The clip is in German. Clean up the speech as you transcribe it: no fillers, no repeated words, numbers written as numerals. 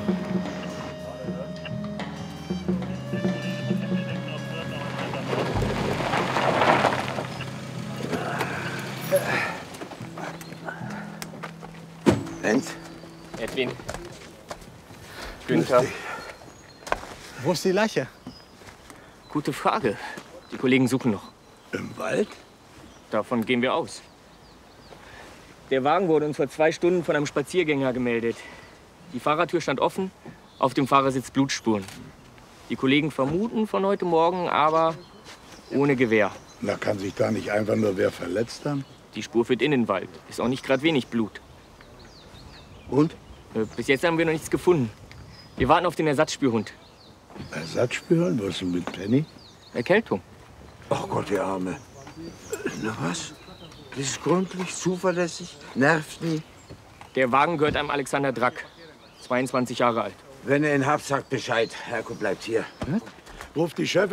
Lenz? Edwin. Günther. Wo ist die Leiche? Gute Frage. Die Kollegen suchen noch. Im Wald? Davon gehen wir aus. Der Wagen wurde uns vor 2 Stunden von einem Spaziergänger gemeldet. Die Fahrertür stand offen, auf dem Fahrersitz Blutspuren. Die Kollegen vermuten von heute Morgen, aber ohne Gewehr. Na, kann sich da nicht einfach nur wer verletzt haben? Die Spur führt in den Wald. Ist auch nicht gerade wenig Blut. Und? Bis jetzt haben wir noch nichts gefunden. Wir warten auf den Ersatzspürhund. Ersatzspüren? Was ist denn mit Penny? Erkältung. Ach Gott, der Arme. Na was? Das ist gründlich, zuverlässig, nervt nie. Der Wagen gehört einem Alexander Drack, 22 Jahre alt. Wenn ihr ihn habt, sagt Bescheid. Herko bleibt hier. Ruft die Chefin